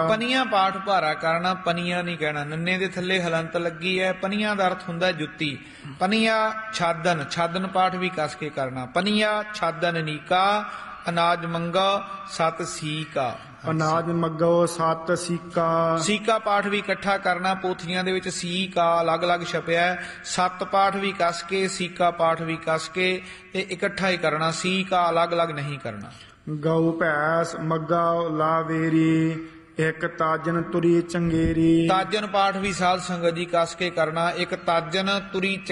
ਪਨੀਆਂ ਪਾਠ ਭਾਰਾ ਕਰਨਾ, ਪਨੀਆਂ ਨਹੀਂ ਕਹਿਣਾ। ਨੰਨੇ ਦੇ ਥੱਲੇ ਹਲੰਤ ਲੱਗੀ ਹੈ। ਪਨੀਆਂ ਦਾ ਅਰਥ ਹੁੰਦਾ ਜੁੱਤੀ। ਪਨੀਆਂ ਛਾਦਨ, ਛਾਦਨ ਪਾਠ ਵੀ ਕਸ ਕੇ ਕਰਨਾ। ਪਨੀਆਂ ਛਾਦਨ ਨੀਕਾ, ਅਨਾਜ ਮੰਗਾ ਸਤ ਸੀਕਾ। ਅਨਾਜ ਮੱਗੋ ਸਤ ਸੀਕਾ। ਸੀਕਾ ਪਾਠ ਵੀ ਇਕੱਠਾ ਕਰਨਾ। ਪੋਥੀਆਂ ਦੇ ਵਿੱਚ ਸੀਕਾ ਅਲੱਗ-ਅਲੱਗ ਛਪਿਆ। ਸੱਤ ਪਾਠ ਵੀ ਕਸ ਕੇ, ਸੀਕਾ ਪਾਠ ਵੀ ਕਸ ਕੇ, ਤੇ ਇਕੱਠਾ ਹੀ ਕਰਨਾ। ਸੀਕਾ ਅਲੱਗ-ਅਲੱਗ ਨਹੀਂ ਕਰਨਾ। ਗਊ ਭੈਸ ਮੱਗਾ ਲਾਵੇਰੀ, ਇੱਕ ਤਾਜਨ ਤੁਰੀ ਚੰਗੇਰੀ। ਤਾਜਨ ਪਾਠ ਵੀ ਸਾਧ ਸੰਗਤ ਜੀ ਕਸ ਕੇ ਕਰਨਾ। ਇੱਕ ਤਾਜਨ ਤੁਰੀ